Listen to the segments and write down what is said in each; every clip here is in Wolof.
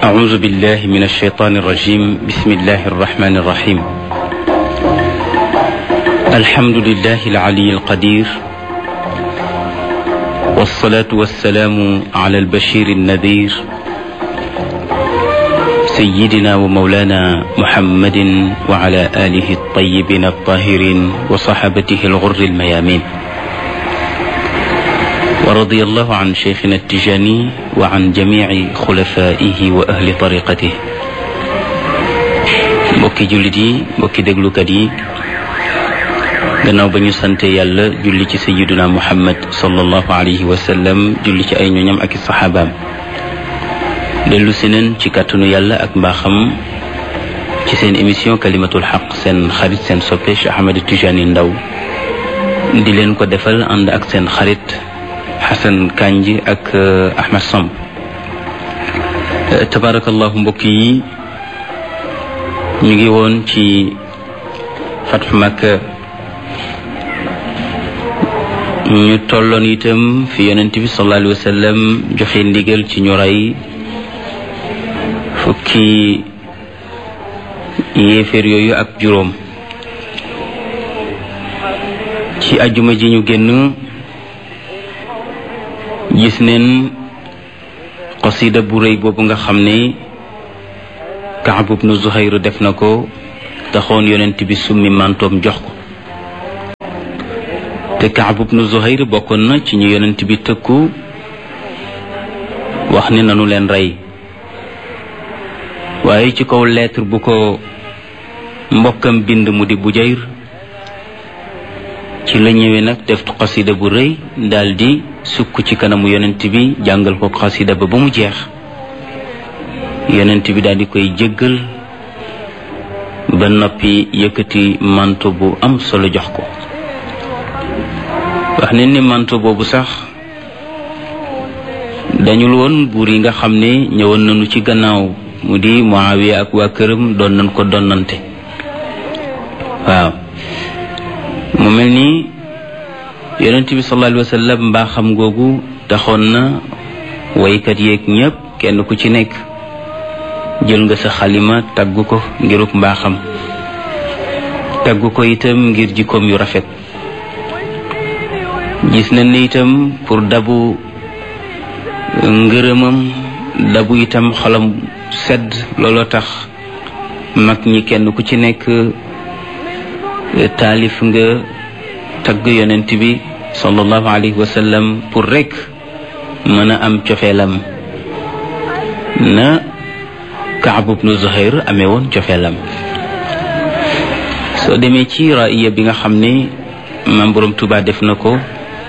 أعوذ بالله من الشيطان الرجيم بسم الله الرحمن الرحيم الحمد لله العلي القدير والصلاة والسلام على البشير النذير سيدنا ومولانا محمد وعلى آله الطيبين الطاهرين وصحابته الغر الميامين ورضي الله عن شيخنا التجاني وعن جميع خلفائه وأهل طريقته mbokki jullit yi mbokki déglukat yi gannaaw ba ñu sante yàlla julli ci sayyiduna Muhammad sallallahu alayhi wa sallam julli ci ay ñoñam ak i saxaabaam dellu si neen ci kàttanu yàlla ak mbaaxam ci seen émission kalimatul xaq seen xarit seen soppe Cheikh Ahmed Tijani Ndaw di leen ko defal ànd ak seen xarit Xasan Kanji ak Ahmed Samb tabarakallahu mbokk yi ñu ngi woon ci Fathu Makka ñu tolloon itam fi yonent bi sallallahu alayhi wa sallam joxe ndigal ci ñu rey fukki yéeféer yooyu ak juróom ci ajuma ji ñu génn gis neen qasida bu rëy boobu nga xam ne Kaab ibnu Zuhayr def na ko taxoon yonent bi summi mantoom jox ko te Kaab ibnu Zuhayr bokkoon na ci ñu yonent bi tëkku wax ne nanu leen rey waaye ci kaw lettre bu ko mbokkam bind mu di Bujayr ci la ñëwee nag def xasida bu rëy daldi sukk ci kanamu yonent bi jàngal ko xasida ba mu jeex yonent bi daldi koy jéggal ba noppi yëkkati manto bu am solo jox ko wax ne ni manto boobu sax dañul woon buur yi nga xam ne ñëwoon nañu ci gannaaw mu di Muawiya ak waa këram doon nañ ko donnante waaw mu mel ni yonent bi sallallahu alayhi wa sallam mbaaxam googu taxoon na waykat yeeg ñépp kenn ku ci nekk jël nga sa xalima tagg ko ngiruk mbaaxam tagg ko itam ngir jikkoom yu rafet gis nañ ne itam pour dabu ngërëmam dabu itam xolam sedd looloo tax mag ñi kenn ku ci nekk taalif nga tagg yonent bi sallallahu alayhi wa sallam pour rek mën a am cofeelam na Kaab ibnu Zuhayr amee woon cofeelam soo demee ci raaya bi nga xam ne Maam Borom Tuubaa def na ko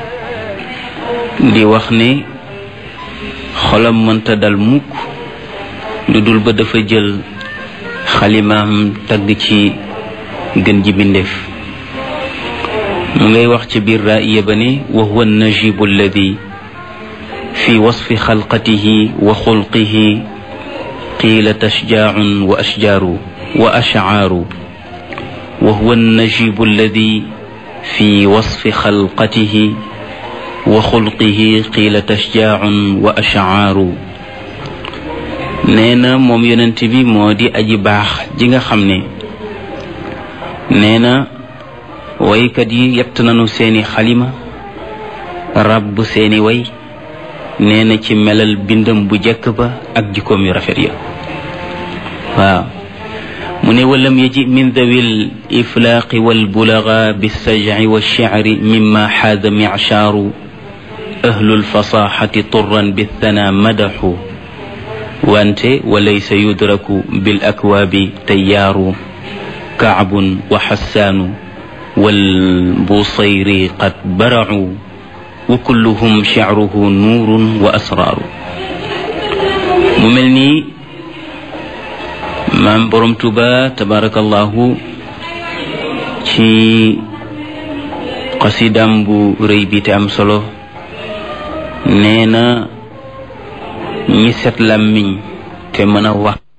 di wax ne xolam mënta dal mukk lu dul ba dafa jël xalimaam tagg ci gën ji bindeef mu ngay wax ci biir raaya ba ne wa huwa najibu alladi fi wasfi xalqatihi wa xulqihi qiila tashjaacun wa ashjaaru wa ashcaaru wa huwa najibu alladi fi wasfi xalqatihi wa xulqihi qiila tashjaacun wa ashcaaru nee na moom yonent bi moo di aji baax ji nga xam ne nee na waykat yi yett nañu seeni xalima ràbb seeni way nee na ci melal bindam bu jekk ba ak jikkoom yu rafet ya waaw mu ne walam yaji min dawil iflaaqi walbulaga bilsajci walshicri mimma xaada michaaru ahlu lfasaxati turran bithana madaxu wante walaysa yudraku bil akwaabi tayyaaru kaabun wa xassaanu walbusayri qad baracu wa kulluhum shicruhu nuurun wa asraaru mu mel ni maam Borom Tuuba tabarakallahu ci xasidam bu rëy bi te am solo nee na ñi set làmmiñ te mën a wax